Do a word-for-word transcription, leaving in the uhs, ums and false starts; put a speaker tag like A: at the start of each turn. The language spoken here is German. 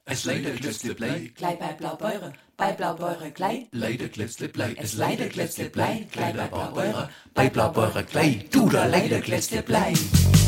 A: Es leider klitzliblei,
B: Klei bei Blaubeuren, bei Blaubeuren Klei.
A: leider klitzliblei,
B: Es leider klitzliblei, Klei bei Blaubeuren, bei Blaubeuren Klei.
A: du da leider klitzliblei.